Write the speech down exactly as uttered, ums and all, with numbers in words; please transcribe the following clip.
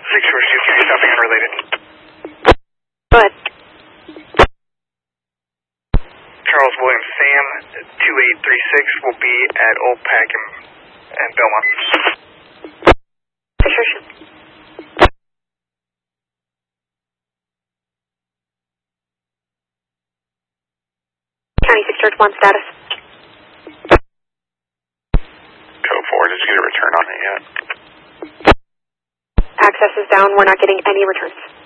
six George two three, stopping unrelated. But Charles William Sam, two eight three six, will be at Old Pack and, and Belmont. Patricia. County six George one status. Code four, did you get a return on it yet? Access is down. We're not getting any returns.